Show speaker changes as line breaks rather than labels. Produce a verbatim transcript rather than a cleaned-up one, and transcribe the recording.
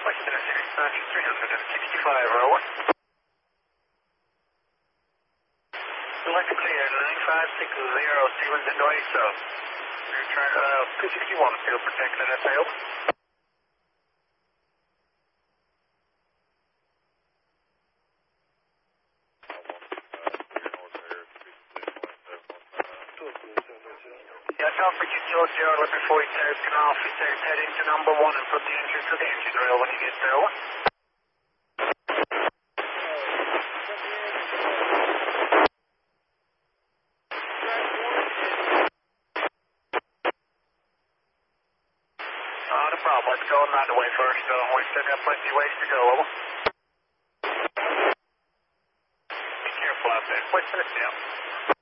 three hundred sixty-five, over. Select clear, nine five six zero, Stevens into A sub. We're trying to, uh, two sixty-one, field protected, that's over. Yeah, Tom for you, George Zero, looking for you, Terrace Canal, officers, head into number one and put the engine to the engine rail when you get there, over. Not a problem, let's go that way first, though. We still got plenty of ways to go, over. Be careful out there, what's this now?